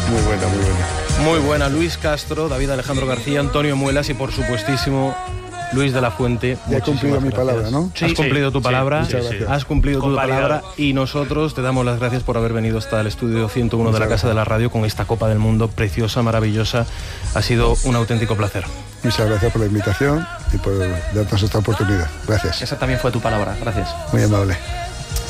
Muy buena, muy buena. Muy buena, Luis Castro, David Alejandro García, Antonio Muelas y por supuestísimo Luis de la Fuente. Ya he cumplido mi palabra, ¿no? Has cumplido tu palabra, has cumplido tu palabra y nosotros te damos las gracias por haber venido hasta el estudio 101 de la Casa de la Radio con esta Copa del Mundo preciosa, maravillosa. Ha sido un auténtico placer. Muchas gracias por la invitación y por darnos esta oportunidad. Gracias. Esa también fue tu palabra, gracias. Muy amable.